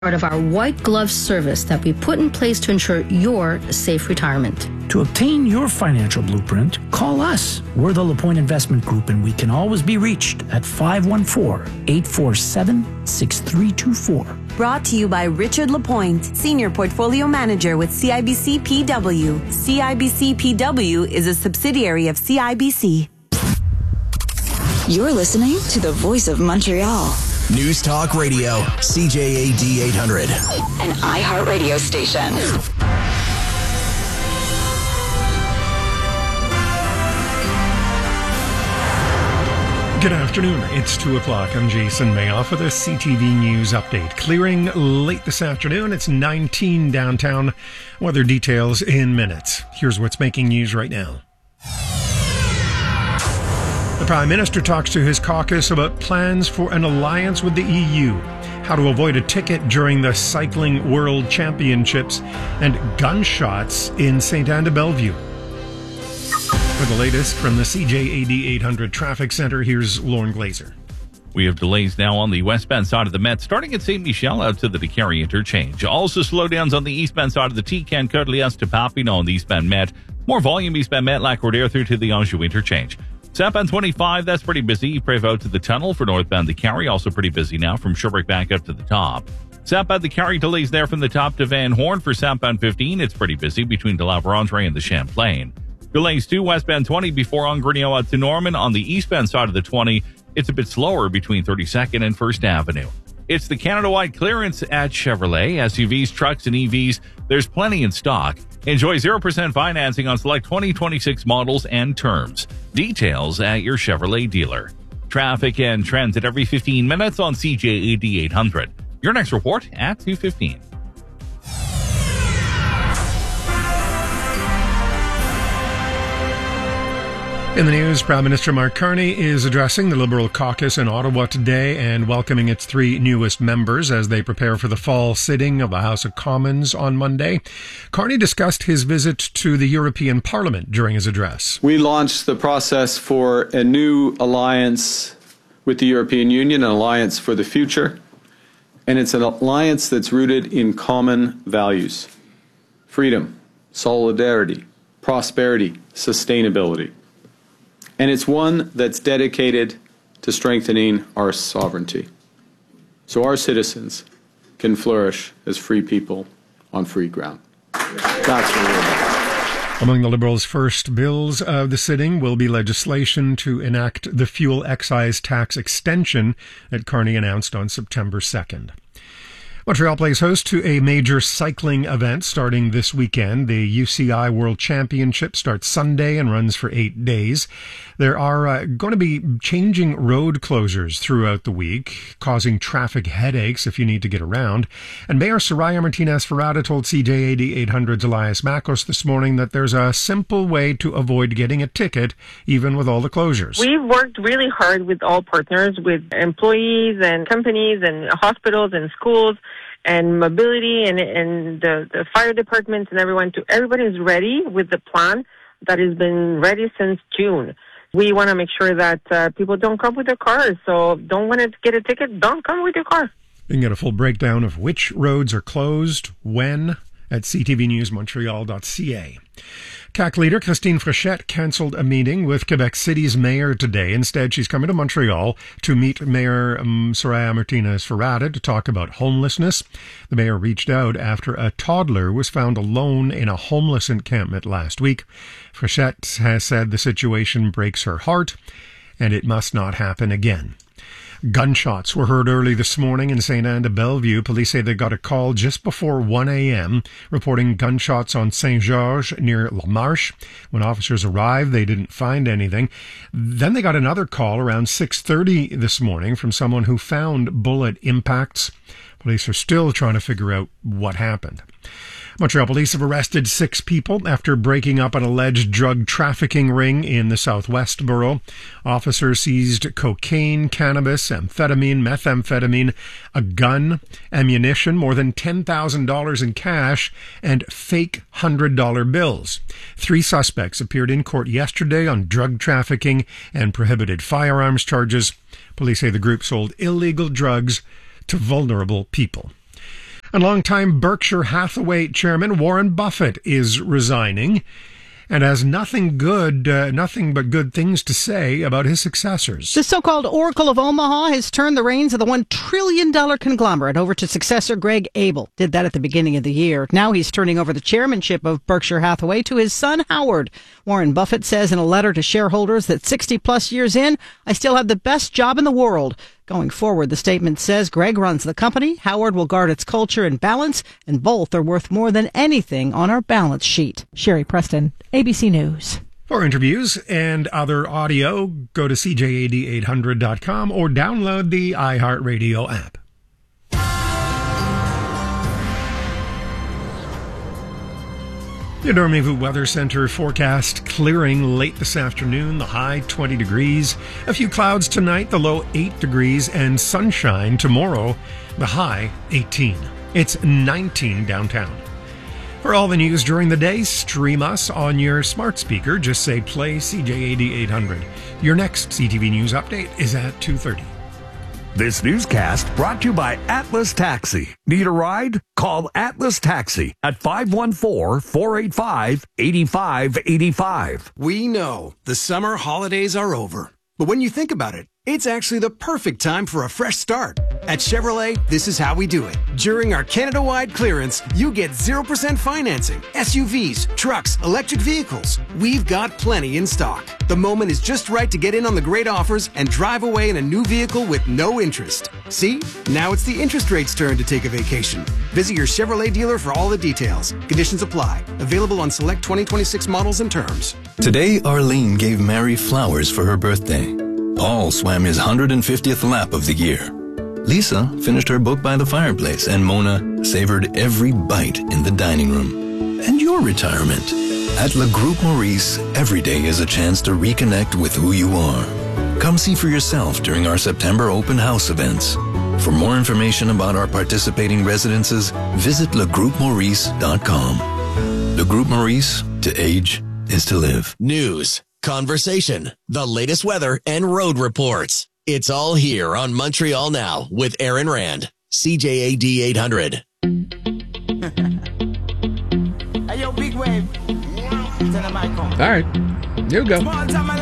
part of our white glove service that we put in place to ensure your safe retirement. To obtain your financial blueprint, call us. We're the LaPointe Investment Group, and we can always be reached at 514-847-6324. Brought to you by Richard LaPointe, Senior Portfolio Manager with CIBC PW. CIBC PW is a subsidiary of CIBC. You're listening to the Voice of Montreal. News Talk Radio, CJAD 800. An iHeartRadio station. Good afternoon. It's 2 o'clock. I'm Jason Mayoff with a CTV News update. Clearing late this afternoon. It's 19 downtown. Weather details in minutes. Here's what's making news right now. The Prime Minister talks to his caucus about plans for an alliance with the EU, how to avoid a ticket during the Cycling World Championships, and gunshots in St. Anne de Bellevue. For the latest from the CJAD 800 Traffic Center, here's Lauren Glazer. We have delays now on the westbound side of the Met, starting at St. Michel out to the DeCarry interchange. Also slowdowns on the eastbound side of the T-Can, Côte-Liesse to Papineau on the eastbound Met. More volume eastbound Met, Lac-Roudère through to the Anjou interchange. Southbound 25, that's pretty busy. Prévost to the tunnel for northbound DeCarry, also pretty busy now from Sherbrooke back up to the top. Southbound DeCarry delays there from the top to Van Horn. For southbound 15, it's pretty busy between De La Vérendrye and the Champlain. Delays to westbound 20 before Angrignon out to Norman. On the eastbound side of the 20, it's a bit slower between 32nd and 1st Avenue. It's the Canada-wide clearance at Chevrolet. SUVs, trucks, and EVs, there's plenty in stock. Enjoy 0% financing on select 2026 models and terms. Details at your Chevrolet dealer. Traffic and transit every 15 minutes on CJAD 800. Your next report at 2:15. In the news, Prime Minister Mark Carney is addressing the Liberal caucus in Ottawa today and welcoming its 3 newest members as they prepare for the fall sitting of the House of Commons on Monday. Carney discussed his visit to the European Parliament during his address. We launched the process for a new alliance with the European Union, an alliance for the future, and it's an alliance that's rooted in common values: freedom, solidarity, prosperity, sustainability. And it's one that's dedicated to strengthening our sovereignty, so our citizens can flourish as free people on free ground. That's what we're about. Among the Liberals' first bills of the sitting will be legislation to enact the fuel excise tax extension that Carney announced on September 2nd. Montreal plays host to a major cycling event starting this weekend. The UCI World Championship starts Sunday and runs for 8 days. There are going to be changing road closures throughout the week, causing traffic headaches if you need to get around. And Mayor Soraya Martinez-Ferrada told CJAD 800's Elias Makos this morning that there's a simple way to avoid getting a ticket, even with all the closures. We've worked really hard with all partners, with employees and companies and hospitals and schools and mobility and the fire departments and everyone. Everybody is ready with the plan that has been ready since June. We want to make sure that people don't come with their cars. So don't want to get a ticket, don't come with your car. You can get a full breakdown of which roads are closed, when, at ctvnewsmontreal.ca. CAQ leader Christine Fréchette cancelled a meeting with Quebec City's mayor today. Instead, she's coming to Montreal to meet Mayor Soraya Martinez-Ferrada to talk about homelessness. The mayor reached out after a toddler was found alone in a homeless encampment last week. Fréchette has said the situation breaks her heart and it must not happen again. Gunshots were heard early this morning in St. Anne de Bellevue. Police say they got a call just before 1 a.m. reporting gunshots on Saint-Georges near La Marche. When officers arrived, they didn't find anything. Then they got another call around 6:30 this morning from someone who found bullet impacts. Police are still trying to figure out what happened. Montreal police have arrested 6 people after breaking up an alleged drug trafficking ring in the Southwest Borough. Officers seized cocaine, cannabis, amphetamine, methamphetamine, a gun, ammunition, more than $10,000 in cash, and fake $100 bills. 3 suspects appeared in court yesterday on drug trafficking and prohibited firearms charges. Police say the group sold illegal drugs to vulnerable people. And longtime Berkshire Hathaway chairman Warren Buffett is resigning and has nothing but good things to say about his successors. The so-called Oracle of Omaha has turned the reins of the $1 trillion conglomerate over to successor Greg Abel. Did that at the beginning of the year. Now he's turning over the chairmanship of Berkshire Hathaway to his son, Howard. Warren Buffett says in a letter to shareholders that 60-plus years in, I still have the best job in the world. Going forward, the statement says Greg runs the company, Howard will guard its culture and balance, and both are worth more than anything on our balance sheet. Sherry Preston, ABC News. For interviews and other audio, go to CJAD800.com or download the iHeartRadio app. The Dormez-vous Weather Center forecast clearing late this afternoon, the high 20 degrees. A few clouds tonight, the low 8 degrees, and sunshine tomorrow, the high 18. It's 19 downtown. For all the news during the day, stream us on your smart speaker. Just say play CJAD 800. Your next CTV News update is at 2:30. This newscast brought to you by Atlas Taxi. Need a ride? Call Atlas Taxi at 514-485-8585. We know the summer holidays are over. But when you think about it, it's actually the perfect time for a fresh start. At Chevrolet, this is how we do it. During our Canada-wide clearance, you get 0% financing. SUVs, trucks, electric vehicles. We've got plenty in stock. The moment is just right to get in on the great offers and drive away in a new vehicle with no interest. See? Now it's the interest rate's turn to take a vacation. Visit your Chevrolet dealer for all the details. Conditions apply. Available on select 2026 models and terms. Today, Arlene gave Mary flowers for her birthday. Paul swam his 150th lap of the year. Lisa finished her book by the fireplace, and Mona savored every bite in the dining room. And your retirement. At Le Groupe Maurice, every day is a chance to reconnect with who you are. Come see for yourself during our September open house events. For more information about our participating residences, visit legroupemaurice.com. Le Groupe Maurice, to age is to live. News, conversation, the latest weather, and road reports. It's all here on Montreal Now with Aaron Rand, CJAD 800. Hey, yo, big wave. All right, here we go.